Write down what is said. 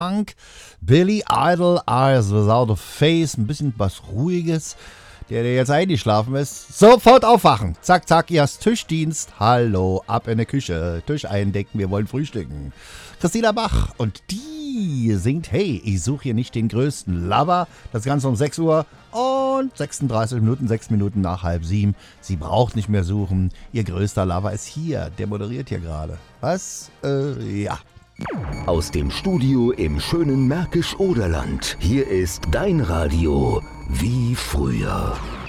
Billy Idol, Eyes Without a Face, ein bisschen was Ruhiges. Der jetzt eingeschlafen ist, sofort aufwachen. Zack, zack, ihr hast Tischdienst. Hallo, ab in der Küche. Tisch eindecken, wir wollen frühstücken. Christina Bach und die singt, hey, ich suche hier nicht den größten Lover. Das Ganze um 6 Uhr und 36 Minuten, 6 Minuten nach 6:30. Sie braucht nicht mehr suchen. Ihr größter Lover ist hier. Der moderiert hier gerade. Was? Ja. Aus dem Studio im schönen Märkisch-Oderland. Hier ist dein Radio wie früher.